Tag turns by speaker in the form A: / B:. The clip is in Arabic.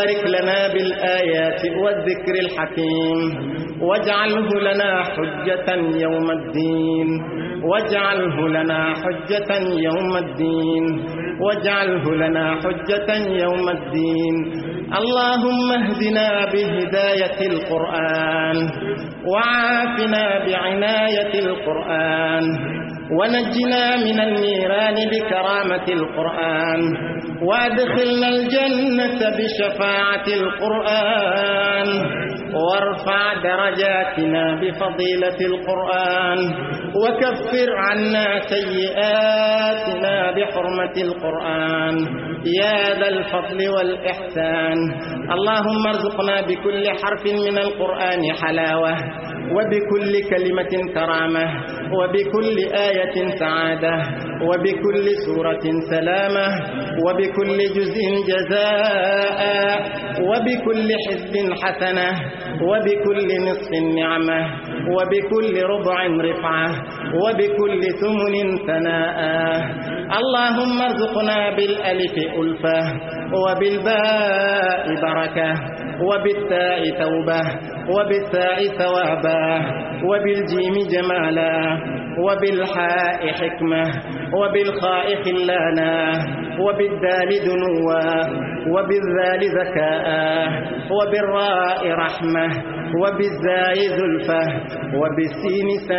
A: بارك لنا بالآيات والذكر الحكيم، واجعله لنا حجة يوم الدين، واجعله لنا حجة يوم الدين، واجعله لنا حجة يوم الدين. اللهم اهدنا بهداية القرآن، وعافنا بعناية القرآن، ونجنا من النيران بكرامة القرآن، وادخلنا الجنة بشفاعة القرآن، وارفع درجاتنا بفضيلة القرآن، وكفر عنا سيئاتنا بحرمة القرآن يا ذا الفضل والإحسان. اللهم ارزقنا بكل حرف من القرآن حلاوة، وبكل كلمة كرامة، وبكل آية سعادة، وبكل سورة سلامة، وبكل جزء جزاء، وبكل حزب حسنة، وبكل نصف نعمة، وبكل ربع رفعة، وبكل ثمن ثناء. اللهم ارزقنا بالألف ألفة، وبالباء بركة، وبالتاء توبة، وبالثاء ثوابا، وبالجيم جمالا، وبالحاء حكمة، وبالخاء خلانا، وبالدال دنوا، وبالذال ذكاء، وبالراء رحمة، وبالزاي زلفة، وبالسين